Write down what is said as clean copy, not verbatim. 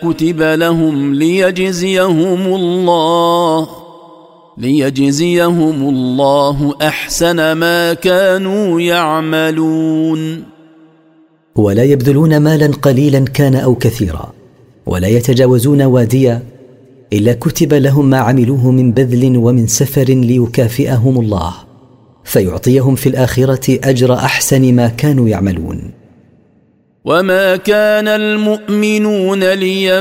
كتب لهم ليجزيهم الله أحسن ما كانوا يعملون. ولا يبذلون مالا قليلا كان أو كثيرا، ولا يتجاوزون واديا، إلا كتب لهم ما عملوه من بذل ومن سفر ليكافئهم الله، فيعطيهم في الآخرة أجر أحسن ما كانوا يعملون. وما كان المؤمنون